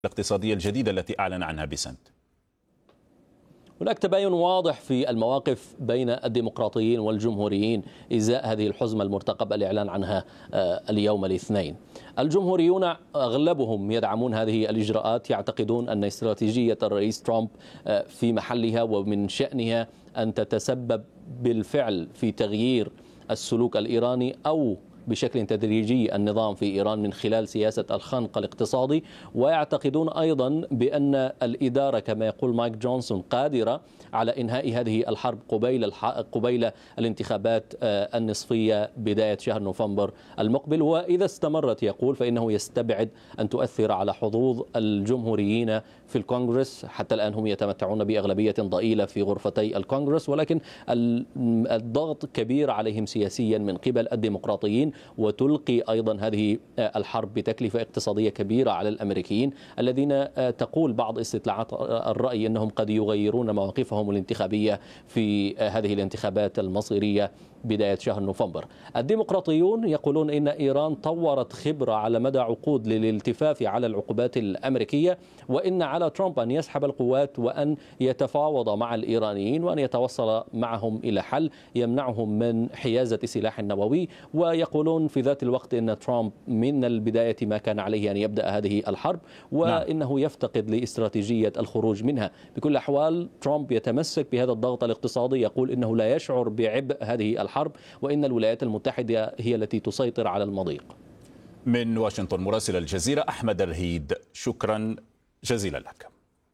الاقتصادية الجديدة التي أعلن عنها بيسنت؟ هناك تباين واضح في المواقف بين الديمقراطيين والجمهوريين إزاء هذه الحزمة المرتقب الإعلان عنها اليوم الاثنين. الجمهوريون أغلبهم يدعمون هذه الإجراءات، يعتقدون أن استراتيجية الرئيس ترامب في محلها ومن شأنها أن تتسبب بالفعل في تغيير السلوك الإيراني أو بشكل تدريجي النظام في إيران من خلال سياسة الخنق الاقتصادي، ويعتقدون أيضا بأن الإدارة كما يقول مايك جونسون قادرة على إنهاء هذه الحرب قبيل الانتخابات النصفية بداية شهر نوفمبر المقبل. وإذا استمرت يقول فإنه يستبعد أن تؤثر على حظوظ الجمهوريين في الكونغرس. حتى الآن هم يتمتعون بأغلبية ضئيلة في غرفتي الكونغرس، ولكن الضغط كبير عليهم سياسيا من قبل الديمقراطيين، وتلقي أيضا هذه الحرب بتكلفة اقتصادية كبيرة على الأمريكيين الذين تقول بعض استطلاعات الرأي أنهم قد يغيرون مواقفهم الانتخابية في هذه الانتخابات المصيرية بداية شهر نوفمبر. الديمقراطيون يقولون إن إيران طورت خبرة على مدى عقود للالتفاف على العقوبات الأمريكية، وإن على ترامب أن يسحب القوات وأن يتفاوض مع الإيرانيين وأن يتوصل معهم إلى حل يمنعهم من حيازة سلاح نووي. ويقولون في ذات الوقت أن ترامب من البداية ما كان عليه أن يبدأ هذه الحرب، وإنه يفتقد لاستراتيجية الخروج منها. بكل الأحوال ترامب يتمسك بهذا الضغط الاقتصادي، يقول إنه لا يشعر بعبء هذه الحرب وإن الولايات المتحدة هي التي تسيطر على المضيق. من واشنطن مراسل الجزيرة أحمد الرهيد، شكرا جزيلا لك.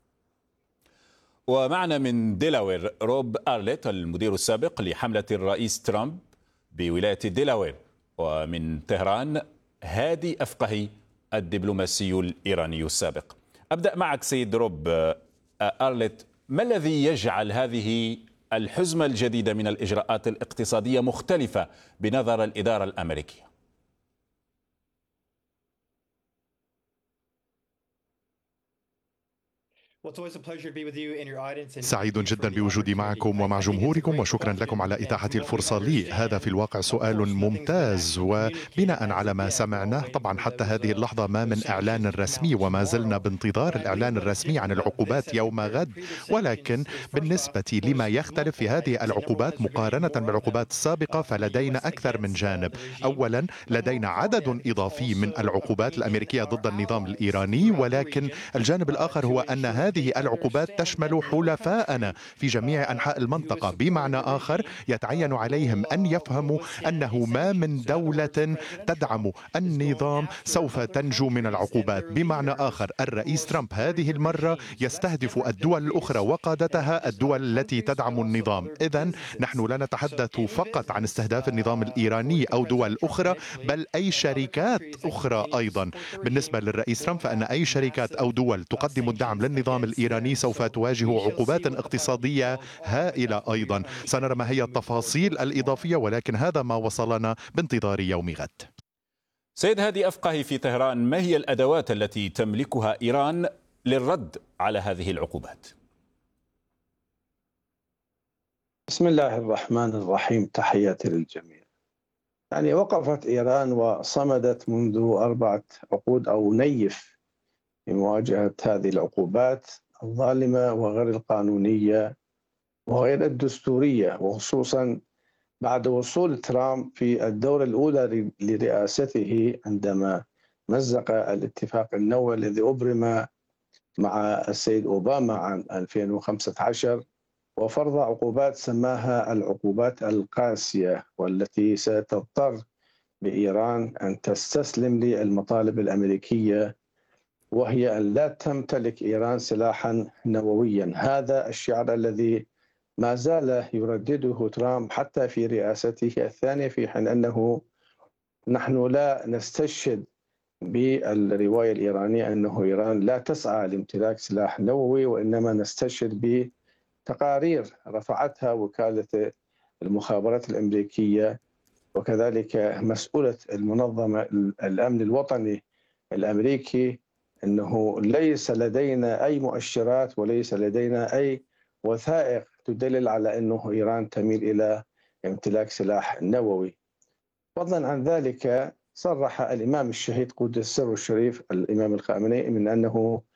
ومعنا من ديلاوير روب أرليت المدير السابق لحملة الرئيس ترامب بولاية ديلاوير، ومن طهران هادي أفقهي الدبلوماسي الإيراني السابق. أبدأ معك سيد روب أرليت، ما الذي يجعل هذه الحزمة الجديدة من الإجراءات الاقتصادية مختلفة بنظر الإدارة الأمريكية؟ سعيد جدا بوجودي معكم ومع جمهوركم، وشكرا لكم على إتاحة الفرصة لي. هذا في الواقع سؤال ممتاز، وبناء على ما سمعناه طبعا حتى هذه اللحظة ما من إعلان رسمي، وما زلنا بانتظار الإعلان الرسمي عن العقوبات يوم غد. ولكن بالنسبة لما يختلف في هذه العقوبات مقارنة بالعقوبات السابقة فلدينا أكثر من جانب. أولا لدينا عدد إضافي من العقوبات الأمريكية ضد النظام الإيراني، ولكن الجانب الآخر هو أن هذه العقوبات تشمل حلفاءنا في جميع أنحاء المنطقة. بمعنى آخر يتعين عليهم أن يفهموا أنه ما من دولة تدعم النظام سوف تنجو من العقوبات. بمعنى آخر الرئيس ترامب هذه المرة يستهدف الدول الأخرى وقادتها الدول التي تدعم النظام. إذن نحن لا نتحدث فقط عن استهداف النظام الإيراني أو دول أخرى، بل أي شركات أخرى أيضا. بالنسبة للرئيس ترامب فإن أي شركات أو دول تقدم الدعم للنظام الإيراني سوف تواجه عقوبات اقتصادية هائلة أيضا. سنرى ما هي التفاصيل الإضافية، ولكن هذا ما وصلنا بانتظار يوم غد. سيد هادي أفقهي في طهران، ما هي الأدوات التي تملكها إيران للرد على هذه العقوبات؟ بسم الله الرحمن الرحيم، تحياتي للجميع. وقفت إيران وصمدت منذ 4 عقود أو نيف في مواجهة هذه العقوبات الظالمة وغير القانونية وغير الدستورية، وخصوصا بعد وصول ترامب في الدورة الأولى لرئاسته عندما مزق الاتفاق النووي الذي أبرم مع السيد أوباما عام 2015، وفرض عقوبات سماها العقوبات القاسية، والتي ستضطر بإيران أن تستسلم للمطالب الأمريكية، وهي أن لا تمتلك إيران سلاحا نوويا. هذا الشعار الذي ما زال يردده ترامب حتى في رئاسته الثانية، في حين أنه نحن لا نستشهد بالرواية الإيرانية أنه إيران لا تسعى لامتلاك سلاح نووي، وإنما نستشهد بتقارير رفعتها وكالة المخابرات الأمريكية وكذلك مسؤولة المنظمة الأمن الوطني الأمريكي، أنه ليس لدينا أي مؤشرات وليس لدينا أي وثائق تدلل على أنه إيران تميل إلى امتلاك سلاح نووي. فضلا عن ذلك صرح الإمام الشهيد قدس سره الشريف الإمام الخامنئي من أنه